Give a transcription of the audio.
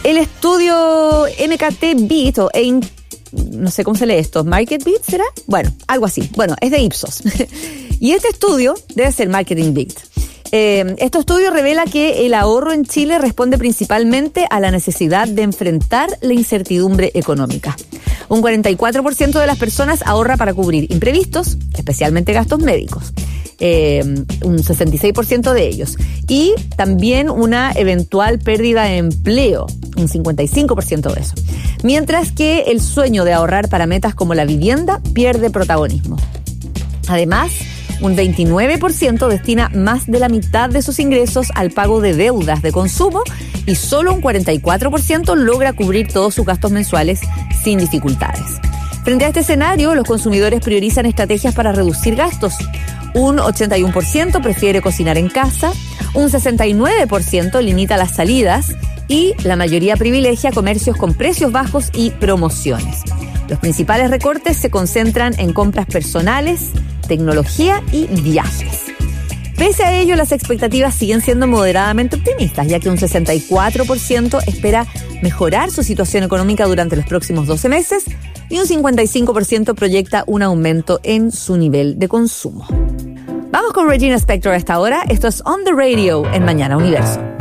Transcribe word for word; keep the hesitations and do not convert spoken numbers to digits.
El estudio M K T Beat o Ain, no sé cómo se lee esto, Market Beat, ¿será? Bueno, algo así. Bueno, es de Ipsos. Y este estudio debe ser Marketing Beat. Eh, este estudio revela que el ahorro en Chile responde principalmente a la necesidad de enfrentar la incertidumbre económica. Un cuarenta y cuatro por ciento de las personas ahorra para cubrir imprevistos, especialmente gastos médicos. Eh, un sesenta y seis por ciento de ellos. Y también una eventual pérdida de empleo, un cincuenta y cinco por ciento de eso. Mientras que el sueño de ahorrar para metas como la vivienda pierde protagonismo. Además, un veintinueve por ciento destina más de la mitad de sus ingresos al pago de deudas de consumo y solo un cuarenta y cuatro por ciento logra cubrir todos sus gastos mensuales sin dificultades. Frente a este escenario, los consumidores priorizan estrategias para reducir gastos. Un ochenta y uno por ciento prefiere cocinar en casa, un sesenta y nueve por ciento limita las salidas y la mayoría privilegia comercios con precios bajos y promociones. Los principales recortes se concentran en compras personales, tecnología y viajes. Pese a ello, las expectativas siguen siendo moderadamente optimistas, ya que un sesenta y cuatro por ciento espera mejorar su situación económica durante los próximos doce meses y un cincuenta y cinco por ciento proyecta un aumento en su nivel de consumo. Vamos con Regina Spektor a esta hora. Esto es On the Radio en Mañana Universo.